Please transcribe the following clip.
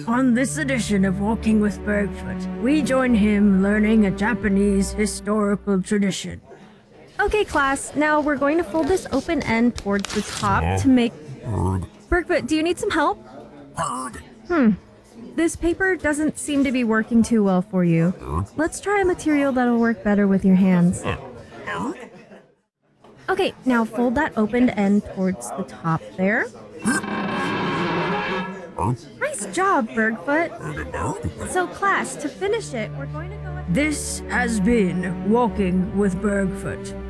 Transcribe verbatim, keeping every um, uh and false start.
On this edition of Walking with Bergfoot, we join him learning a Japanese historical tradition. Okay, class, now we're going to fold this open end towards the top to make... Bergfoot, do you need some help? Hmm. This paper doesn't seem to be working too well for you. Let's try a material that'll work better with your hands. Okay, now fold that opened end towards the top there. Nice job, Bergfoot. So class, to finish it, we're going to go... This has been Walking with Bergfoot.